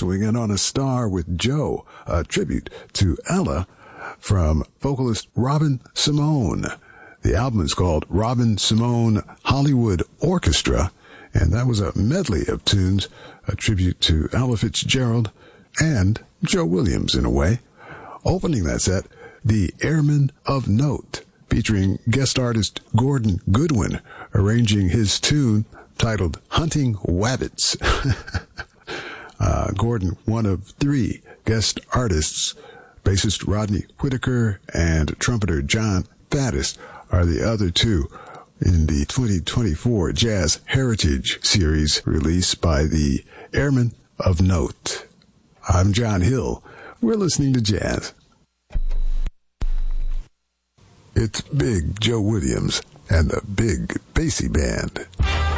Swingin' on a Star with Joe, a tribute to Ella from vocalist Robin Simone. The album is called Robin Simone Hollywood Orchestra, and that was a medley of tunes, a tribute to Ella Fitzgerald and Joe Williams in a way. Opening that set, The Airman of Note, featuring guest artist Gordon Goodwin, arranging his tune titled Hunting Wabbits. Gordon, one of three guest artists, bassist Rodney Whitaker and trumpeter John Faddis are the other two in the 2024 Jazz Heritage Series release by the Airman of Note. I'm John Hill. We're listening to jazz. It's Big Joe Williams and the Big Bassy Band.